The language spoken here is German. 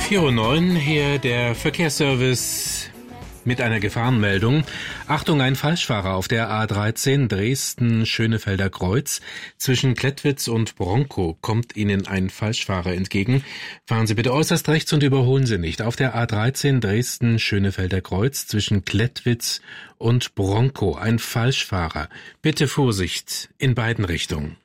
4:09 Uhr, hier der Verkehrsservice mit einer Gefahrenmeldung. Achtung, ein Falschfahrer auf der A13 Dresden-Schönefelder Kreuz. Zwischen Klettwitz und Bronkow kommt Ihnen ein Falschfahrer entgegen. Fahren Sie bitte äußerst rechts und überholen Sie nicht. Auf der A13 Dresden-Schönefelder Kreuz zwischen Klettwitz und Bronkow ein Falschfahrer. Bitte Vorsicht in beiden Richtungen.